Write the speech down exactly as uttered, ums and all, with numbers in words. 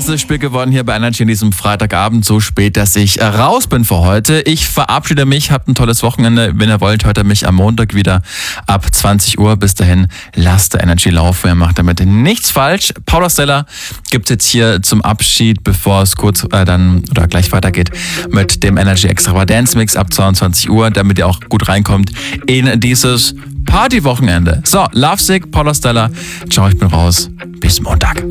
erstes Spiel gewonnen hier bei Energy an diesem Freitagabend, so spät, dass ich raus bin für heute. Ich verabschiede mich, habt ein tolles Wochenende. Wenn ihr wollt, hört ihr mich am Montag wieder ab zwanzig Uhr. Bis dahin, lasst der Energy laufen. Ihr macht damit nichts falsch. Paula Stella gibt's jetzt hier zum Abschied, bevor es kurz äh, dann oder gleich weitergeht mit dem Energy Extravaganza Mix ab zweiundzwanzig Uhr, damit ihr auch gut reinkommt in dieses Partywochenende. So, Lovesick, Paula Stella. Ciao, ich bin raus. Bis Montag.